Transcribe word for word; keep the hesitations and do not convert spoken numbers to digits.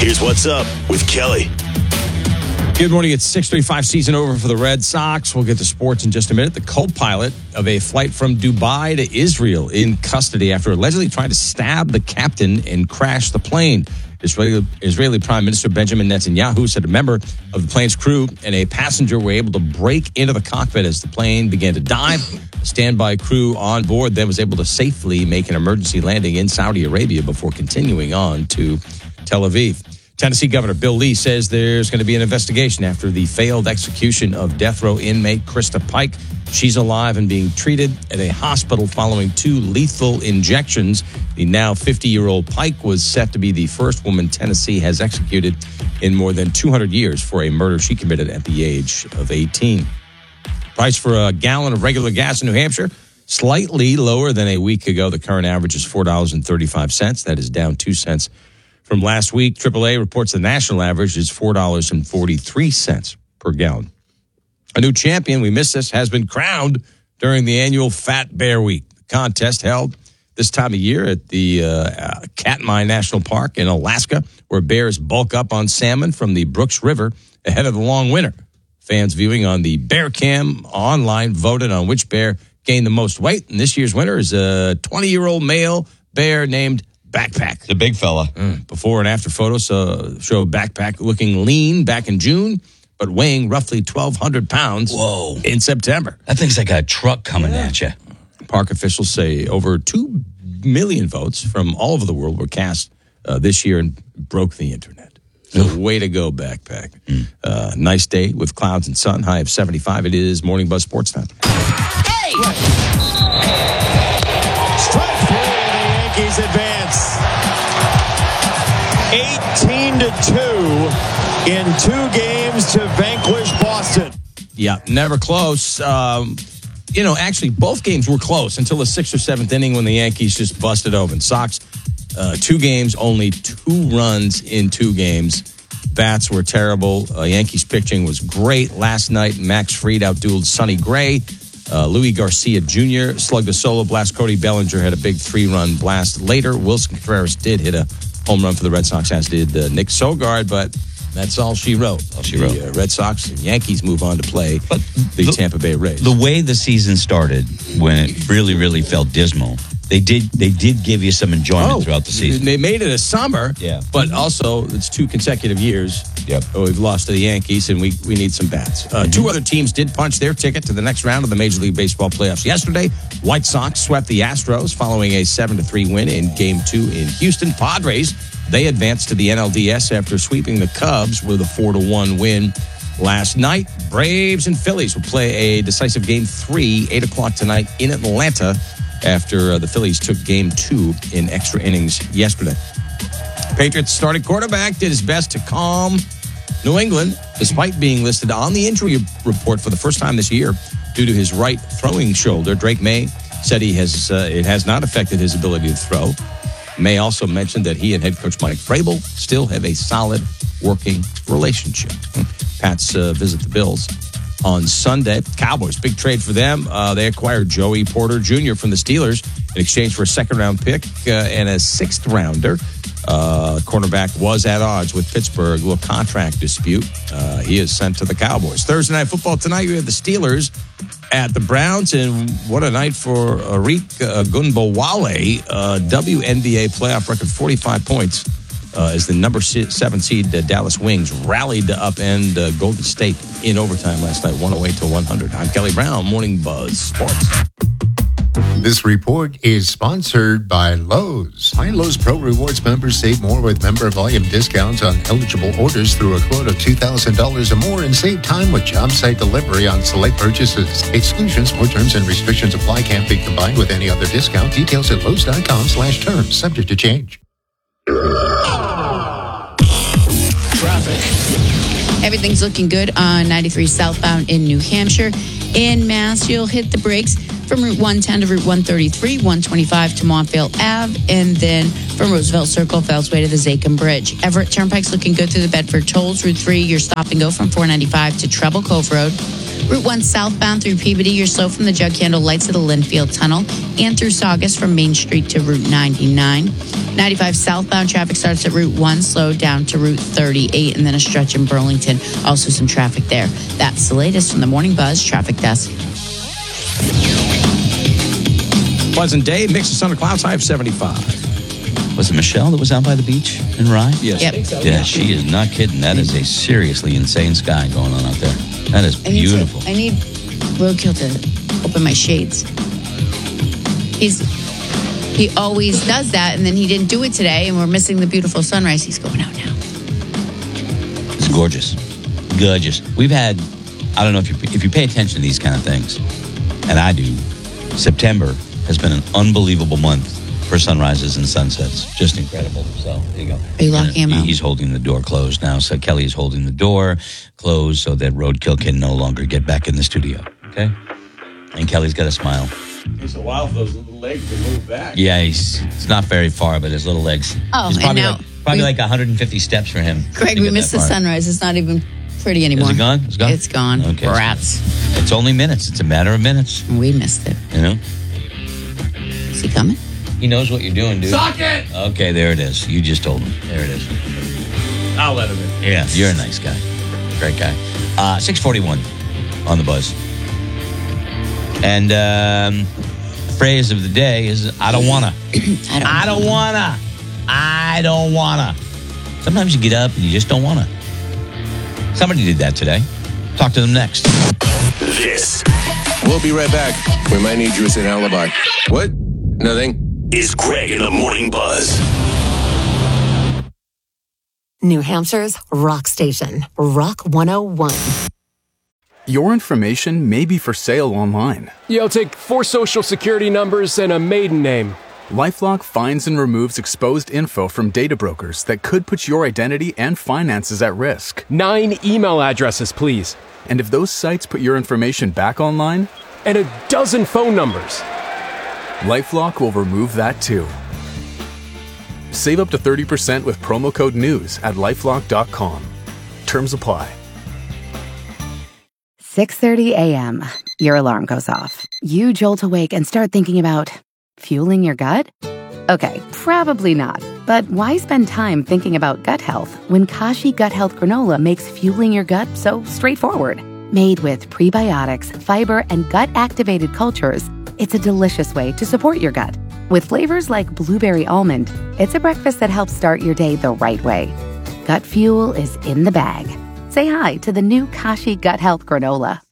Here's what's up with Kelly. Good morning. It's six thirty-five, season over for the Red Sox. We'll get to sports in just a minute. The co-pilot of a flight from Dubai to Israel in custody after allegedly trying to stab the captain and crash the plane. Israeli, Israeli Prime Minister Benjamin Netanyahu said a member of the plane's crew and a passenger were able to break into the cockpit as the plane began to dive. A standby crew on board then was able to safely make an emergency landing in Saudi Arabia before continuing on to Tel Aviv. Tennessee Governor Bill Lee says there's going to be an investigation after the failed execution of death row inmate Krista Pike. She's alive and being treated at a hospital following two lethal injections. The now fifty-year-old Pike was set to be the first woman Tennessee has executed in more than two hundred years for a murder she committed at the age of eighteen. Price for a gallon of regular gas in New Hampshire, slightly lower than a week ago. The current average is four dollars and thirty-five cents. That is down two cents from last week. triple A reports the national average is four dollars and forty-three cents per gallon. A new champion, we missed this, has been crowned during the annual Fat Bear Week. The contest held this time of year at the uh, Katmai National Park in Alaska, where bears bulk up on salmon from the Brooks River ahead of the long winter. Fans viewing on the Bear Cam online voted on which bear gained the most weight, and this year's winner is a twenty-year-old male bear named Backpack. The big fella. Mm. Before and after photos uh, show Backpack looking lean back in June, but weighing roughly twelve hundred pounds Whoa. in September. That thing's like a truck coming yeah. at you. Park officials say over two million votes from all over the world were cast uh, this year and broke the internet. So way to go, Backpack. Mm. Uh, nice day with clouds and sun. High of seventy-five. It is Morning Buzz Sports Time. Hey! Strike three, the Yankees advance. eighteen to two in two games to vanquish Boston. Yeah, never close. Um, you know, actually, both games were close until the sixth or seventh inning when the Yankees just busted open. Sox, uh, two games, only two runs in two games. Bats were terrible. Uh, Yankees pitching was great last night. Max Fried outdueled Sonny Gray. Uh, Louis Garcia Junior slugged a solo blast. Cody Bellinger had a big three-run blast later. Wilson Contreras did hit a home run for the Red Sox, as did uh, Nick Sogard, but that's all she wrote. All she the, wrote. Uh, Red Sox and Yankees move on to play but the, the Tampa Bay Rays. The way the season started, when it really, really felt dismal, they did they did give you some enjoyment oh, throughout the season. They made it a summer, yeah. but also it's two consecutive years. Yep. We've lost to the Yankees, and we, we need some bats. Uh, mm-hmm. Two other teams did punch their ticket to the next round of the Major League Baseball playoffs yesterday. White Sox swept the Astros following a seven to three win in Game two in Houston. Padres, they advanced to the N L D S after sweeping the Cubs with a four to one win last night. Braves and Phillies will play a decisive Game three, eight o'clock tonight in Atlanta after uh, the Phillies took Game two in extra innings yesterday. Patriots starting quarterback did his best to calm New England, despite being listed on the injury report for the first time this year due to his right throwing shoulder. Drake May said he has uh, it has not affected his ability to throw. May also mentioned that he and head coach Mike Vrabel still have a solid working relationship. Pats uh, visit the Bills on Sunday. Cowboys, big trade for them. Uh, they acquired Joey Porter Junior from the Steelers in exchange for a second-round pick uh, and a sixth-rounder. Uh, cornerback was at odds with Pittsburgh, a little contract dispute. Uh, he is sent to the Cowboys. Thursday Night Football tonight, we have the Steelers at the Browns, and what a night for Arik uh, Gunbowale, uh, W N B A playoff record, forty-five points, uh, as the number seven seed uh, Dallas Wings rallied to upend uh, Golden State in overtime last night, one oh eight to one hundred. I'm Kelly Brown, Morning Buzz Sports. This report is sponsored by Lowe's. Find Lowe's Pro Rewards members save more with member volume discounts on eligible orders through a quote of two thousand dollars or more, and save time with job site delivery on select purchases. Exclusions, more terms and restrictions apply. Can't be combined with any other discount. Details at Lowe's.com slash terms. Subject to change. Traffic. Everything's looking good on ninety-three southbound in New Hampshire. In Mass, you'll hit the brakes From Route one ten to Route one thirty-three, one twenty-five to Montvale Ave, and then from Roosevelt Circle, Fells Way to the Zachem Bridge. Everett Turnpike's looking good through the Bedford Tolls. Route three, you're stop and go from four ninety-five to Treble Cove Road. Route one southbound through Peabody, you're slow from the Jug Handle Lights of the Linfield Tunnel, and through Saugus from Main Street to Route ninety-nine. ninety-five southbound traffic starts at Route one, slowed down to Route thirty-eight, and then a stretch in Burlington. Also some traffic there. That's the latest from the Morning Buzz Traffic Desk. Pleasant day, mix of sun and clouds, high of seventy-five. Was it Michelle that was out by the beach in Rye? Yes. Yep. I think so. Yeah, she is not kidding. That is a seriously insane sky going on out there. That is I need to- beautiful. I need Roadkill to open my shades. He's he always does that, and then he didn't do it today, and we're missing the beautiful sunrise. He's going out now. It's gorgeous. Gorgeous. We've had, I don't know if you if you pay attention to these kind of things, and I do, September has been an unbelievable month for sunrises and sunsets. Just incredible. So there you go. Are you locking him He- out? He's holding the door closed now. So Kelly is holding the door closed so that Roadkill can no longer get back in the studio. Okay? And Kelly's got a smile. Takes a while for those little legs to move back. Yeah, he's it's not very far, but his little legs. Oh, it's and probably now like, probably we- like one hundred fifty steps for him. Greg, to we get missed that the far. sunrise. It's not even pretty anymore. Is it gone? It's gone? It's gone. Okay. Rats. It's only minutes. It's a matter of minutes. We missed it. You know? Is he coming? He knows what you're doing, dude. Suck it! Okay, there it is. You just told him. There it is. I'll let him in. Yeah, you're a nice guy. Great guy. Uh, six forty-one on the buzz. And um, the phrase of the day is, I don't wanna. I don't. I don't wanna. I don't wanna. Sometimes you get up and you just don't wanna. Somebody did that today. Talk to them next. This We'll be right back. We might need you as an alibi. What? Nothing? is Greg in the Morning Buzz. New Hampshire's rock station, Rock one oh one. Your information may be for sale online. You'll take four social security numbers and a maiden name. LifeLock finds and removes exposed info from data brokers that could put your identity and finances at risk. Nine email addresses, please. And if those sites put your information back online, And a dozen phone numbers. LifeLock will remove that too. Save up to thirty percent with promo code NEWS at lifelock dot com. Terms apply. six thirty a.m. Your alarm goes off. You jolt awake and start thinking about fueling your gut? Okay, probably not. But why spend time thinking about gut health when Kashi Gut Health Granola makes fueling your gut so straightforward? Made with prebiotics, fiber, and gut-activated cultures, it's a delicious way to support your gut. With flavors like blueberry almond, it's a breakfast that helps start your day the right way. Gut fuel is in the bag. Say hi to the new Kashi Gut Health Granola.